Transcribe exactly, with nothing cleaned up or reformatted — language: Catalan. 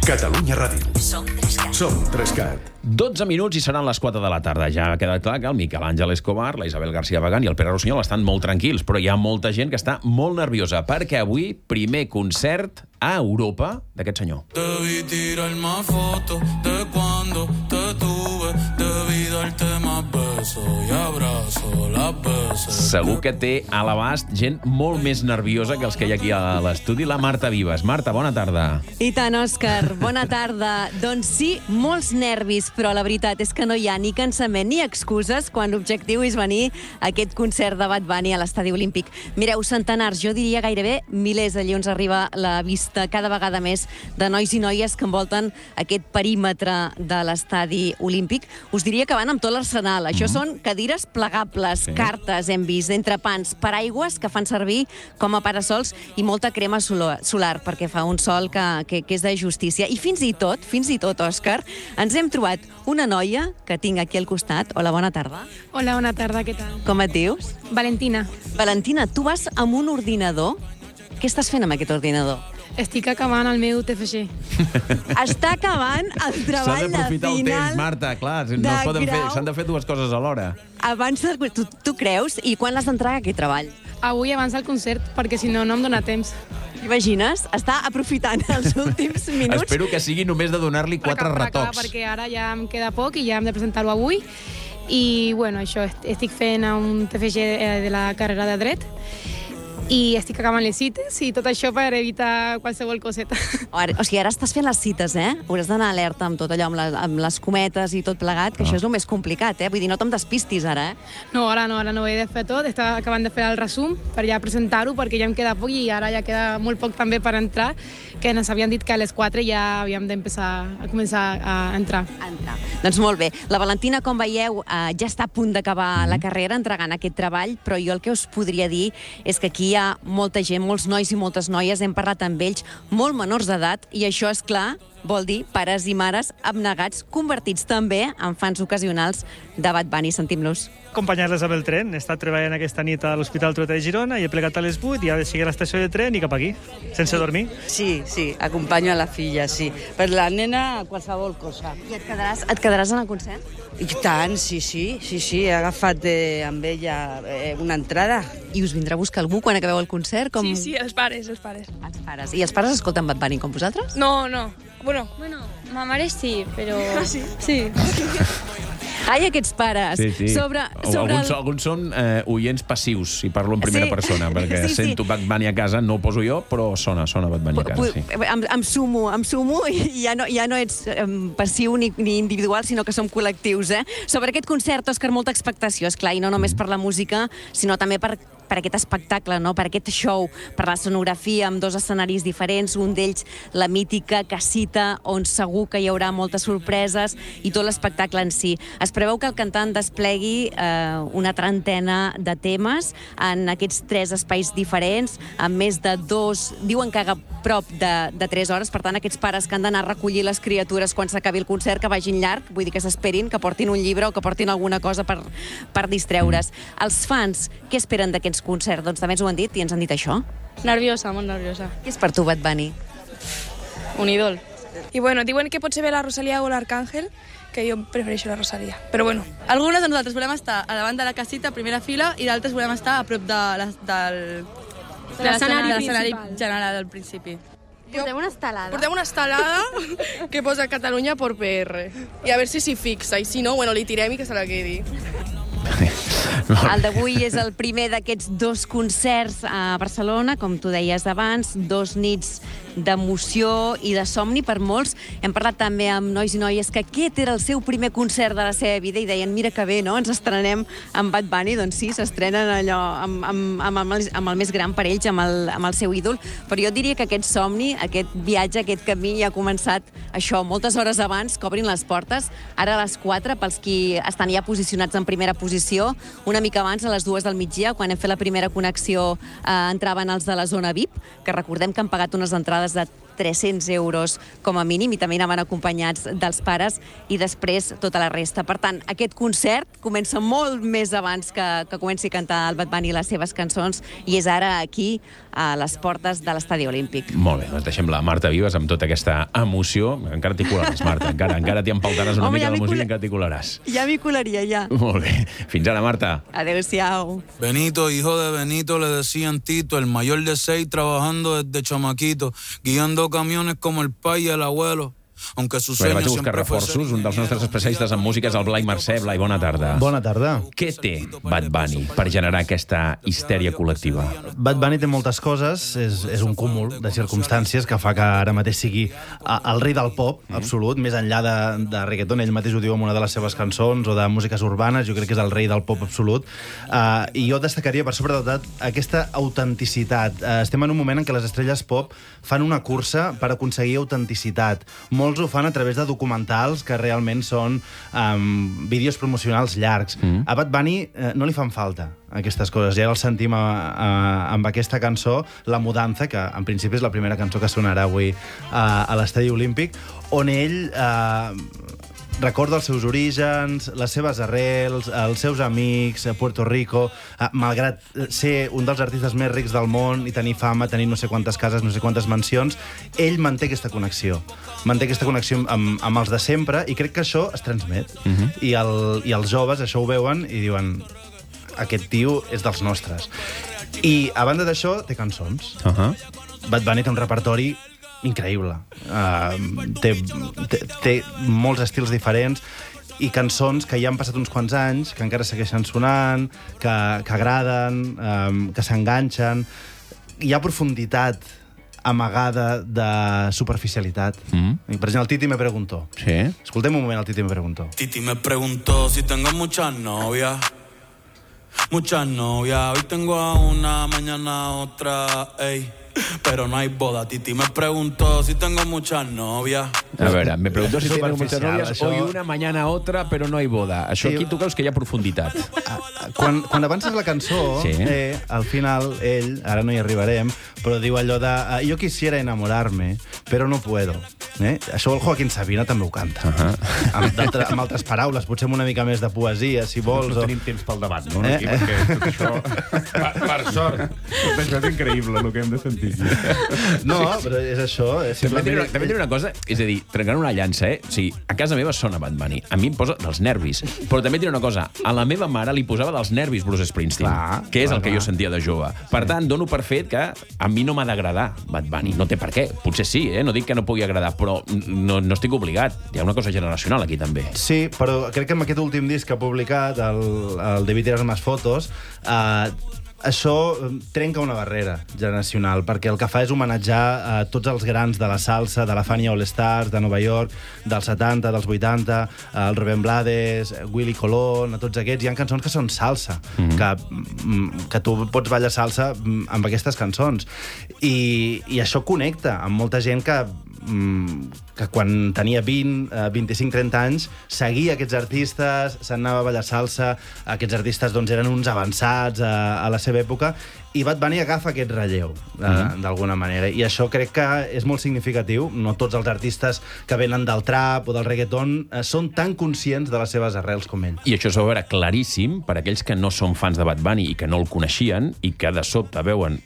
Catalunya Ràdio. Som Trescat. Som Trescat. dotze minuts i seran les quatre de la tarda. Ja ha quedat clar que el Miquel Àngel Escobar, la Isabel García Bagán i el Pere Rossinyol estan molt tranquils, però hi ha molta gent que està molt nerviosa, perquè avui, primer concert a Europa d'aquest senyor. Debí tirar más fotos de cuando te tuve. Debí darte más besos y abrazos las veces. Segur que té a l'abast gent molt més nerviosa que els que hi ha aquí a l'estudi. La Marta Vives. Marta, bona tarda. I tant, Òscar. Bona tarda. Doncs sí, molts nervis, però la veritat és que no hi ha ni cansament ni excuses quan l'objectiu és venir a aquest concert de Bad Bunny a l'Estadi Olímpic. Mireu, centenars, jo diria gairebé milers, allí on arriba la vista cada vegada més de nois i noies que envolten aquest perímetre de l'Estadi Olímpic. Us diria que van amb tot l'arsenal. Això mm. són cadires plegables, sí. cartes, hem vist, entrepans, paraigües que fan servir com a parasols i molta crema solar, perquè fa un sol que, que, que és de justícia. I fins i tot, fins i tot, Òscar, ens hem trobat una noia que tinc aquí al costat. Hola, bona tarda. Hola, bona tarda, què tal? Com et dius? Valentina. Valentina, tu vas amb un ordinador. Què estàs fent amb aquest ordinador? Estic acabant el meu T F G. Està acabant el treball de final. S'ha d'aprofitar el temps, Marta, clar. No es poden fer, s'han de fer dues coses alhora. Abans de... Tu, tu creus? I quan l'has d'entregar, aquest treball? Avui abans del concert, perquè si no, no em dóna temps. Imagines? Està aprofitant els últims minuts. Espero que sigui només de donar-li quatre per acabar, retocs. perquè ara ja em queda poc i ja hem de presentar-ho avui. I, bueno, això, estic fent un T F G de la carrera de dret i estic acabant les cites i tot això per evitar qualsevol coseta. O sigui, ara estàs fent les cites, eh? Hauràs d'anar alerta amb tot allò, amb, la, amb les cometes i tot plegat, que no. Això és el més complicat, eh? Vull dir, no te'm despistis ara, eh? No, ara no, ara no ho he de fer tot. Estava acabant de fer el resum per ja presentar-ho, perquè ja em queda poc i ara ja queda molt poc també per entrar, que ens havien dit que a les quatre ja havíem d'empezar a començar a entrar. A entrar. Doncs molt bé. La Valentina, com veieu, eh, ja està a punt d'acabar mm-hmm. la carrera entregant aquest treball, però jo el que us podria dir és que aquí hi ha molta gent, molts nois i moltes noies, hem parlat amb ells, molt menors d'edat, i això, és clar, vol dir pares i mares abnegats, convertits també en fans ocasionals de Bad Bunny. Sentim-los. Acompanyar-les amb el tren. He estat treballant aquesta nit a l'Hospital Trueta de Girona i he plegat a les vuit i ara sigui a l'estació de tren i cap aquí, sense dormir. Sí, sí, acompanyo a la filla, sí. Per la nena, qualsevol cosa. I et quedaràs, et quedaràs en el concert? I tant, sí, sí, sí, sí. He agafat eh, amb ella eh, una entrada. I us vindrà a buscar algú quan acabeu el concert? Com... Sí, sí, els pares, els pares. Els pares. I els pares escolten Bad Bunny com vosaltres? No, no. Bueno, bueno, ma mare sí, però... Ah, sí? Sí. Ai, aquests pares. Sí, sí. Sobre, sobre alguns, el... alguns són eh, oients passius, si parlo en primera sí. persona, perquè sí, sí. sento Bad Bunny a casa, no ho poso jo, però sona, sona Bad Bunny a casa, sí. Em, em sumo, em sumo i ja no, ja no ets um, passiu ni, ni individual, sinó que som col·lectius, eh? Sobre aquest concert, Òscar, molta expectació, esclar, i no només per la música, sinó també per per aquest espectacle, no? Per aquest show, per la sonografia amb dos escenaris diferents, un d'ells la mítica casita, on segur que hi haurà moltes sorpreses, i tot l'espectacle en si. Es preveu que el cantant desplegui eh, una trentena de temes en aquests tres espais diferents, amb més de dos, diuen que a prop de, de tres hores, per tant, aquests pares que han d'anar a recollir les criatures quan s'acabi el concert, que vagin llarg, vull dir que s'esperin, que portin un llibre o que portin alguna cosa per, per distreure's. Els fans, què esperen d'aquests concert? Doncs també ens ho han dit i ens han dit això. Nerviosa, molt nerviosa. Què és per tu, Bad Bunny? Un ídol. I bueno, diuen que pot ser bé la Rosalía o l'Arcángel, que jo prefereixo la Rosalía. Però bueno. Algunes de nosaltres volem estar a davant de la casita, a primera fila, i d'altres volem estar a prop de la, del, de l'escenari principal. general del principi. Portem una estelada. Portem una estelada que posa Catalunya por P R. I a veure si s'hi fixa, i si no, bueno, li tirem i que se la quedi. El d'avui és el primer d'aquests dos concerts a Barcelona, com tu deies abans, dos nits d'emoció i de somni per molts. Hem parlat també amb nois i noies que aquest era el seu primer concert de la seva vida i deien, mira que bé, no? Ens estrenem amb Bad Bunny. Doncs sí, s'estrenen allò amb, amb, amb, el, amb el més gran per ells, amb el, amb el seu ídol. Però jo diria que aquest somni, aquest viatge, aquest camí ja ha començat això, moltes hores abans, que obrin les portes. Ara a les quatre, pels qui estan ja posicionats en primera posició, una mica abans, a les dues del migdia, quan hem fet la primera connexió, eh, entraven els de la zona V I P, que recordem que han pagat unes entrades de tres-cents euros com a mínim, i també anaven acompanyats dels pares, i després tota la resta. Per tant, aquest concert comença molt més abans que, que comenci a cantar el Bad Bunny les seves cançons, i és ara aquí, a les portes de l'Estadi Olímpic. Molt bé, doncs deixem la Marta Vives amb tota aquesta emoció. Encara t'hi colaràs, Marta, encara, encara t'hi empaltaràs una Home, mica ja de la música col... i encara t'hi colaràs. Ja m'hi colaria, ja. Molt bé. Fins ara, Marta. Adéu-siau. Benito, hijo de Benito, le decían Tito, el mayor de seis, trabajando desde chamaquito, guiando camiones como el pai y el abuelo. Aunque su Bé, sueño vaig a buscar siempre fue reforços. ser Un dels nostres especialistes en música és el Blai Mercè. Blai, bona tarda. Bona tarda. Què té Bad Bunny per generar aquesta histèria col·lectiva? Bad Bunny té moltes coses, és, és un cúmul de circumstàncies que fa que ara mateix sigui a, el rei del pop, mm. absolut, més enllà de, de reggaeton, ell mateix ho diu en una de les seves cançons, o de músiques urbanes, jo crec que és el rei del pop absolut, uh, i jo destacaria per sobre de tot aquesta autenticitat. Uh, estem en un moment en què les estrelles pop fan una cursa per aconseguir autenticitat. Molts ho fan a través de documentals que realment són um, vídeos promocionals llargs. Mm. A Bad Bunny eh, no li fan falta aquestes coses. Ja el sentim a, a, amb aquesta cançó, La Mudanza, que en principi és la primera cançó que sonarà avui a, a l'Estadi Olímpic, on ell eh, recorda els seus orígens, les seves arrels, els seus amics, a Puerto Rico, eh, malgrat ser un dels artistes més rics del món i tenir fama, tenir no sé quantes cases, no sé quantes mansions, ell manté aquesta connexió. Manté aquesta connexió amb, amb els de sempre, i crec que això es transmet. Uh-huh. I, el, I els joves això ho veuen i diuen: aquest tio és dels nostres. I, a banda d'això, té cançons. Uh-huh. Bad Bunny té un repertori increïble. Uh, té, té, té molts estils diferents i cançons que ja han passat uns quants anys, que encara segueixen sonant, que, que agraden, um, que s'enganxen. Hi ha profunditat amagada de superficialitat. Mm. Per exemple, el Titi me preguntó. Sí. Escoltem un moment, el Titi me preguntó. Titi me preguntó si tengo muchas novias. Muchas novias. Hoy tengo a una, mañana a otra, ey. Pero no hay boda. Titi me preguntó si tengo muchas novias. A veure, me preguntó si tengo muchas novias. Això... Hoy una, mañana otra, però no hay boda. Això Sí. aquí tu creus que hi ha profunditat. Quan, quan avances la cançó, Sí. eh, al final, ell, ara no hi arribarem, però diu allò de uh, jo quisiera enamorarme, però no puedo. Eh? Això el Joaquín Sabina també ho canta. Uh -huh. amb, amb altres paraules, potser amb una mica més de poesia, si vols. No o... tenim temps pel debat, no? Eh? Aquí, perquè tot això... Per, per sort. Tot això és increïble, el que hem de sentir. No, però és això. És També diré, simplement... una, també diré una cosa, és a dir, trencant una llança, eh? O sigui, a casa meva sona Bad Bunny. A mi em posa dels nervis. Però també diré una cosa, a la meva mare li posava dels nervis Bruce Springsteen, Clar, que és clar, el que clar. jo sentia de jove. Per tant, dono per fet que a mi no m'ha d'agradar Bad Bunny. No té per què. Potser sí, eh? No dic que no pugui agradar, però no, no estic obligat. Hi ha una cosa generacional aquí, també. Sí, però crec que amb aquest últim disc que ha publicat, el, el Debí tirar más fotos, eh, això trenca una barrera generacional, perquè el que fa és homenatjar a tots els grans de la salsa, de la Fania All Stars, de Nova York, dels setanta, dels vuitanta, el Rubén Blades, Willy Colón, a tots aquests. Hi ha cançons que són salsa, mm-hmm. que, que tu pots ballar salsa amb aquestes cançons. I, i això connecta amb molta gent que que quan tenia vint, vint-i-cinc, trenta anys seguia aquests artistes, s'anava a ballar salsa, aquests artistes doncs, eren uns avançats a, a la seva època, i Bad Bunny agafa aquest relleu, mm-hmm. d'alguna manera, i això crec que és molt significatiu. No tots els artistes que venen del trap o del reggaeton eh, són tan conscients de les seves arrels com ell. I això s'ho veure claríssim per aquells que no són fans de Bad Bunny i que no el coneixien i que de sobte veuen